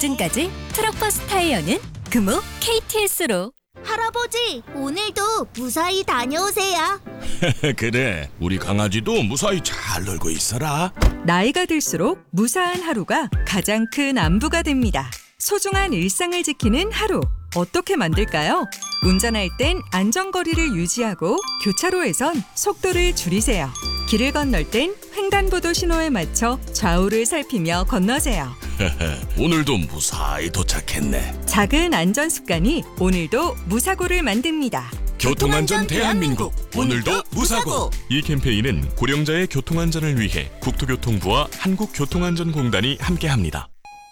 지금까지 트럭버스 타이어는 금호 KTS로. 할아버지, 오늘도 무사히 다녀오세요. 그래, 우리 강아지도 무사히 잘 놀고 있어라. 나이가 들수록 무사한 하루가 가장 큰 안부가 됩니다. 소중한 일상을 지키는 하루, 어떻게 만들까요? 운전할 땐 안전거리를 유지하고 교차로에선 속도를 줄이세요. 길을 건널 땐 횡단보도 신호에 맞춰 좌우를 살피며 건너세요. 오늘도 무사히 도착했네. 작은 안전 습관이 오늘도 무사고를 만듭니다. 교통안전 대한민국, 오늘도 무사고. 이 캠페인은 고령자의 교통안전을 위해 국토교통부와 한국교통안전공단이 함께합니다.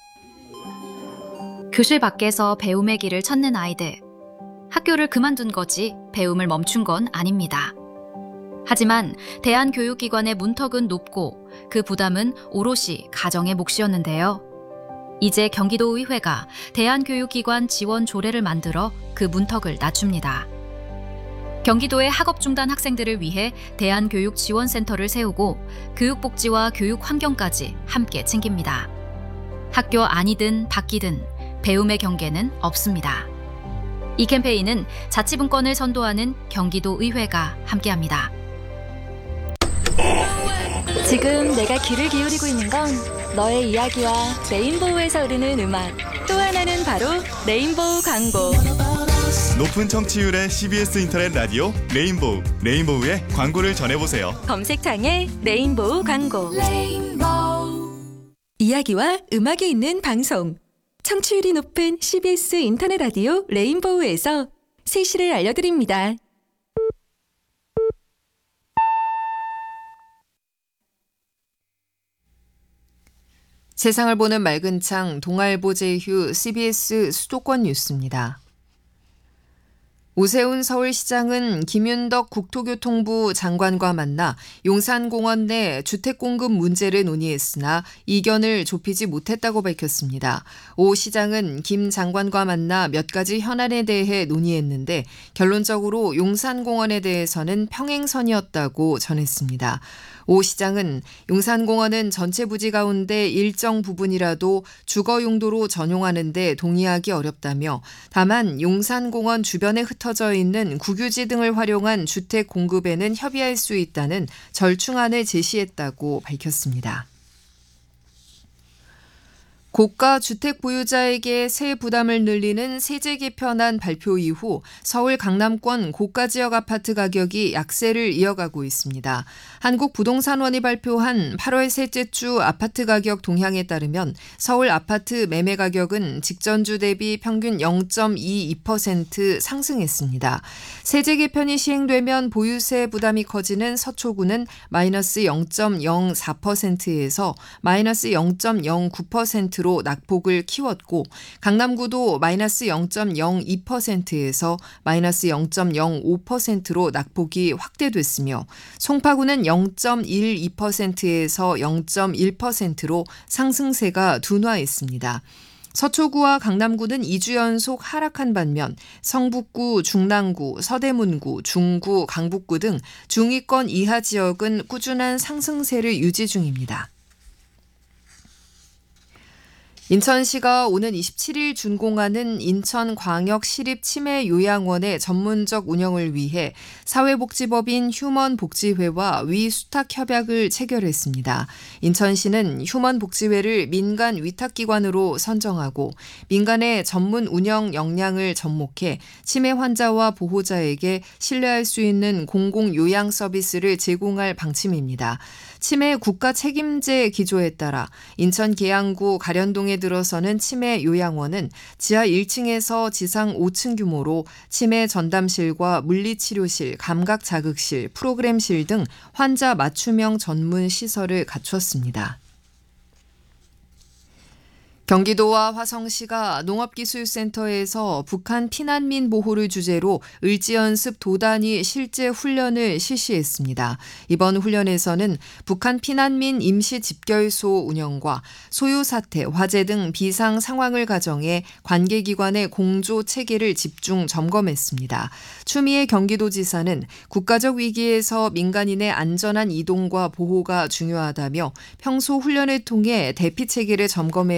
교실 밖에서 배움의 길을 찾는 아이들. 학교를 그만둔 거지 배움을 멈춘 건 아닙니다. 하지만 대한교육기관의 문턱은 높고 그 부담은 오롯이 가정의 몫이었는데요. 이제 경기도의회가 대한교육기관 지원 조례를 만들어 그 문턱을 낮춥니다. 경기도의 학업 중단 학생들을 위해 대한교육지원센터를 세우고 교육복지와 교육환경까지 함께 챙깁니다. 학교 안이든 밖이든 배움의 경계는 없습니다. 이 캠페인은 자치분권을 선도하는 경기도의회가 함께합니다. 지금 내가 귀를 기울이고 있는 건 너의 이야기와 레인보우에서 흐르는 음악, 또 하나는 바로 레인보우 광고. 높은 청취율의 CBS 인터넷 라디오 레인보우, 레인보우의 광고를 전해보세요. 검색창에 레인보우 광고. 이야기와 음악이 있는 방송. 청취율이 높은 CBS 인터넷 라디오 레인보우에서 세시를 알려드립니다. 세상을 보는 맑은 창 동아일보 제휴 CBS 수도권 뉴스입니다. 오세훈 서울시장은 김윤덕 국토교통부 장관과 만나 용산공원 내 주택공급 문제를 논의했으나 이견을 좁히지 못했다고 밝혔습니다. 오 시장은 김 장관과 만나 몇 가지 현안에 대해 논의했는데 결론적으로 용산공원에 대해서는 평행선이었다고 전했습니다. 오 시장은 용산공원은 전체 부지 가운데 일정 부분이라도 주거 용도로 전용하는 데 동의하기 어렵다며 다만 용산공원 주변에 흩어져 있는 국유지 등을 활용한 주택 공급에는 협의할 수 있다는 절충안을 제시했다고 밝혔습니다. 고가 주택 보유자에게 세액 부담을 늘리는 세제 개편안 발표 이후 서울 강남권 고가 지역 아파트 가격이 약세를 이어가고 있습니다. 한국부동산원이 발표한 8월 셋째 주 아파트 가격 동향에 따르면 서울 아파트 매매 가격은 직전주 대비 평균 0.22% 상승했습니다. 세제 개편이 시행되면 보유세 부담이 커지는 서초구는 마이너스 0.04%에서 마이너스 0.09%로 낙폭을 키웠고 강남구도 마이너스 0.02%에서 마이너스 0.05%로 낙폭이 확대됐으며 송파구는 0.12%에서 0.1%로 상승세가 둔화했습니다. 서초구와 강남구는 2주 연속 하락한 반면 성북구, 중랑구, 서대문구, 중구, 강북구 등 중위권 이하 지역은 꾸준한 상승세를 유지 중입니다. 인천시가 오는 27일 준공하는 인천광역시립치매요양원의 전문적 운영을 위해 사회복지법인 휴먼복지회와 위수탁협약을 체결했습니다. 인천시는 휴먼복지회를 민간 위탁기관으로 선정하고 민간의 전문 운영 역량을 접목해 치매 환자와 보호자에게 신뢰할 수 있는 공공요양 서비스를 제공할 방침입니다. 치매 국가 책임제 기조에 따라 인천 계양구 가련동에 들어서는 치매 요양원은 지하 1층에서 지상 5층 규모로 치매 전담실과 물리치료실, 감각자극실, 프로그램실 등 환자 맞춤형 전문 시설을 갖췄습니다. 경기도와 화성시가 농업기술센터에서 북한 피난민 보호를 주제로 을지연습 도단위 실제 훈련을 실시했습니다. 이번 훈련에서는 북한 피난민 임시 집결소 운영과 소요 사태, 화재 등 비상 상황을 가정해 관계기관의 공조 체계를 집중 점검했습니다. 추미애 경기도지사는 국가적 위기에서 민간인의 안전한 이동과 보호가 중요하다며 평소 훈련을 통해 대피 체계를 점검해